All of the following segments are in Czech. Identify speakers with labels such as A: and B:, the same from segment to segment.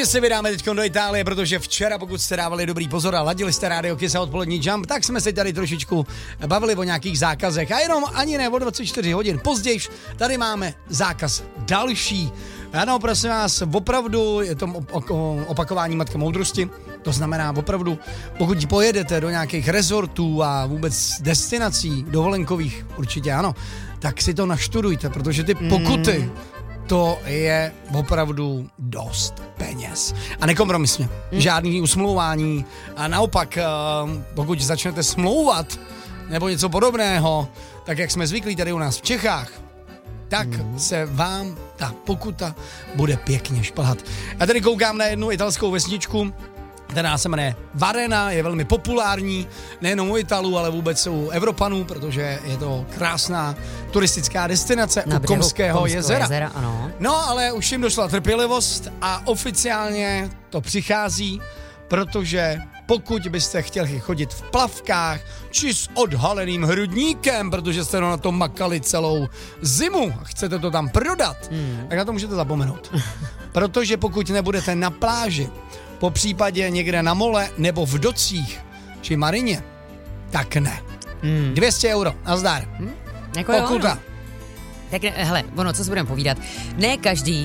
A: že se vydáme teď do Itálie, protože včera, pokud jste dávali dobrý pozor a ladili jste Rádio Kiss a odpolední Jump, tak jsme se tady trošičku bavili o nějakých zákazech. A jenom ani ne o 24 hodin později, tady máme zákaz další. Ano, prosím vás, opravdu je to opakování matka moudrosti. To znamená opravdu, pokud pojedete do nějakých rezortů a vůbec destinací dovolenkových, určitě ano, tak si to naštudujte, protože ty pokuty, to je opravdu dost peněz. A nekompromisně. Žádný usmlouvání. A naopak, pokud začnete smlouvat nebo něco podobného, tak jak jsme zvyklí tady u nás v Čechách, tak se vám ta pokuta bude pěkně šplhat. Já tady koukám na jednu italskou vesničku, která se jmenuje Varena, je velmi populární, nejenom u Italů, ale vůbec u Evropanů, protože je to krásná turistická destinace u Komského jezera.
B: Ano.
A: No, ale už jim došla trpělivost a oficiálně to přichází, protože pokud byste chtěli chodit v plavkách či s odhaleným hrudníkem, protože jste na to makali celou zimu a chcete to tam prodat, tak na to můžete zapomenout. Protože pokud nebudete na pláži, po případě někde na mole nebo v docích či marině, tak ne. 200 euro, nazdar.
B: Jako
A: pokuta.
B: Jo, no. Tak hele, ono, co si budeme povídat, ne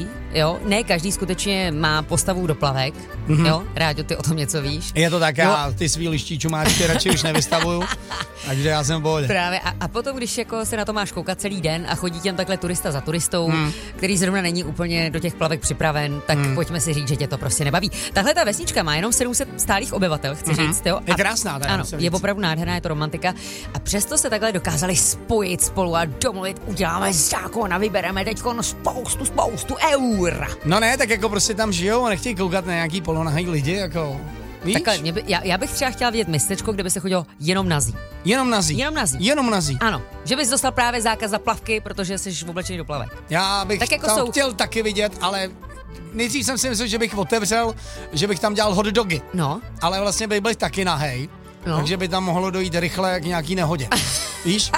B: každý skutečně má postavu do plavek, jo, Ráďo, ty o tom něco víš.
A: Je to tak, já ty svý liští čumáčky radši už nevystavuju, takže já jsem v pohodě.
B: Právě, a potom, když jako se na to máš koukat celý den a chodí těm takhle turista za turistou, který zrovna není úplně do těch plavek připraven, tak pojďme si říct, že tě to prostě nebaví. Tahle ta vesnička má jenom 700 stálých obyvatel, chci říct, jo.
A: Je krásná,
B: ano, je opravdu nádherná, je to romantika a přesto se takhle dokázali spojit spolu a domluvit, uděláme zákon a vybereme teďko spoustu eur.
A: No ne, tak jako prostě tam žijou a nechtějí koukat na nějaký polonahý lidi, jako, víš?
B: Takhle, já bych třeba chtěla vidět městečko, kde by se chodilo jenom nazí.
A: Jenom nazí.
B: Ano, že bys dostal právě zákaz za plavky, protože jsi oblečený do plavek.
A: Já bych
B: tak jako
A: tam chtěl taky vidět, ale nejdřív jsem si myslel, že bych otevřel, že bych tam dělal hot dogy.
B: No.
A: Ale vlastně bych byl taky nahej, takže by tam mohlo dojít rychle k nějaký nehodě. Víš?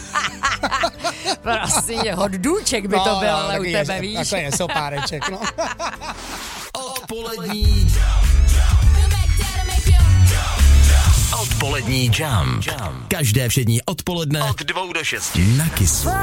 B: Prostě hot-důček by to byl, ale u tebe, víš?
A: Takhle je sopáreček, no.
C: Odpolední Jump. Každé všední odpoledne od 2 do 6 na Kissu.